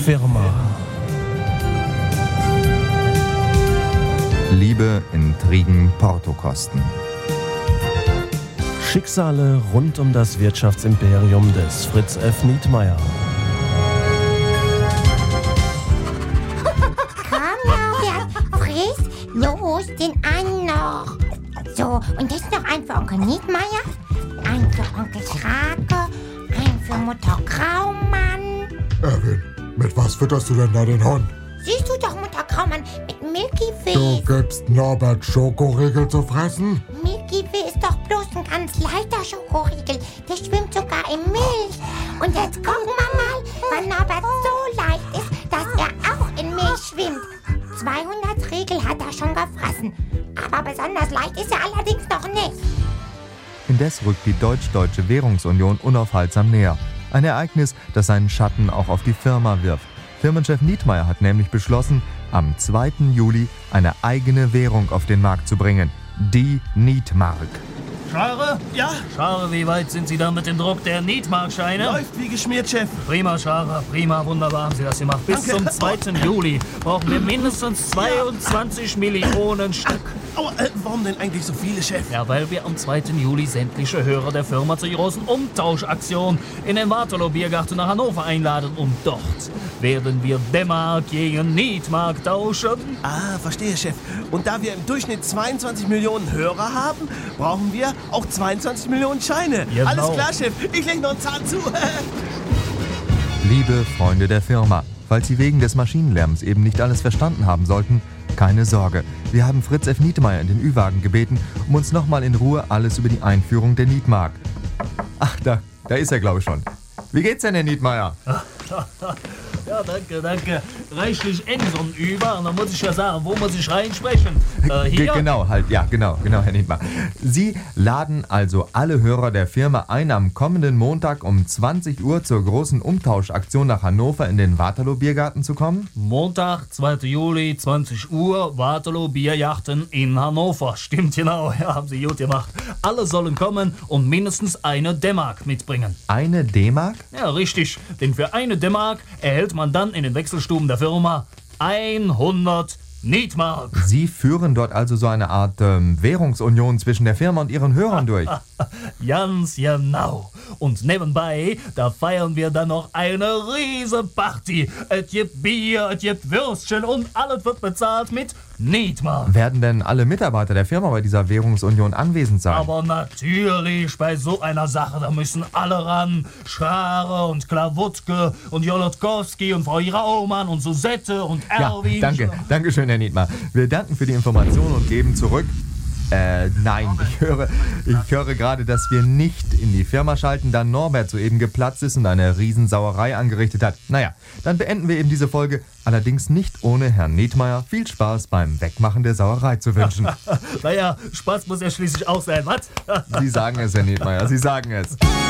Firma. Liebe, Intrigen, Portokosten. Schicksale rund um das Wirtschaftsimperium des Fritz F. Nietmeyer. Komm, Norbert, friss, los, den einen noch. So, und das noch ein für Onkel Nietmeyer, ein für Onkel Schrake, ein für Mutter Graumann. Erwin, mit was fütterst du denn da den Hund? Siehst du doch, Mutter Graumann, mit Milky Du Way. gibst Norbert Schokoriegel zu fressen? Milky Way ist doch bloß ein ganz leichter Schokoriegel. Der schwimmt sogar in Milch. Und jetzt gucken wir mal, wann Norbert so leicht ist, dass er auch in Milch schwimmt. 200 Riegel hat er schon gefressen. Aber besonders leicht ist er allerdings noch nicht. Indes rückt die Deutsch-Deutsche Währungsunion unaufhaltsam näher. Ein Ereignis, das seinen Schatten auch auf die Firma wirft. Firmenchef Nietmeyer hat nämlich beschlossen, am 2. Juli eine eigene Währung auf den Markt zu bringen. Die Nietmark. Schare? Ja, Schare, wie weit sind Sie da mit dem Druck der Nietmarkscheine? läuft wie geschmiert, Chef. Prima, Schare, prima, wunderbar haben Sie das gemacht. Bis Danke. zum 2. Juli brauchen wir mindestens 22 Millionen Stück. Oh, warum denn eigentlich so viele, Chef? Ja, weil wir am 2. Juli sämtliche Hörer der Firma zur großen Umtauschaktion in den Waterloo Biergarten nach Hannover einladen. Und dort werden wir D-Mark gegen Nietmark tauschen. Ah, verstehe, Chef. Und da wir im Durchschnitt 22 Millionen Hörer haben, brauchen wir auch 22 Millionen Scheine. Genau. Alles klar, Chef. Ich leg noch einen Zahn zu. Liebe Freunde der Firma, falls Sie wegen des Maschinenlärms eben nicht alles verstanden haben sollten, keine Sorge. Wir haben Fritz F. Nietmeyer in den Ü-Wagen gebeten, um uns nochmal in Ruhe alles über die Einführung der Nietmark. Ach, da ist er, glaube ich, schon. Wie geht's denn, Herr Nietmeyer? Ja, danke. Reichlich eng so ein Über. Und dann muss ich ja sagen, wo muss ich reinsprechen? Hier? Genau, genau, Herr Nietmeyer. Sie laden also alle Hörer der Firma ein, am kommenden Montag um 20 Uhr zur großen Umtauschaktion nach Hannover in den Waterloo Biergarten zu kommen? Montag, 2. Juli, 20 Uhr, Waterloo Bierjachten in Hannover. Stimmt genau, ja, haben Sie gut gemacht. Alle sollen kommen und mindestens eine D-Mark mitbringen. Eine D-Mark? Ja, richtig. Denn für eine D-Mark erhält man dann in den Wechselstuben der Firma 100 Nietmark. Sie führen dort also so eine Art Währungsunion zwischen der Firma und ihren Hörern durch. Ganz genau. Und nebenbei, da feiern wir dann noch eine riese Party. Es gibt Bier, es gibt Würstchen und alles wird bezahlt mit Nietmark. Werden denn alle Mitarbeiter der Firma bei dieser Währungsunion anwesend sein? Aber natürlich, bei so einer Sache, da müssen alle ran. Schrare und Klawutke und Jolotkowski und Frau Raumann und Susette und Ja, Erwin. danke schön, Herr Nietmeyer. Wir danken für die Information und geben zurück. Nein, ich höre gerade, dass wir nicht in die Firma schalten, da Norbert soeben geplatzt ist und eine Riesensauerei angerichtet hat. Naja, dann beenden wir eben diese Folge, allerdings nicht ohne Herrn Nietmeyer viel Spaß beim Wegmachen der Sauerei zu wünschen. Naja, Spaß muss ja schließlich auch sein, was? Sie sagen es, Herr Nietmeyer, Sie sagen es.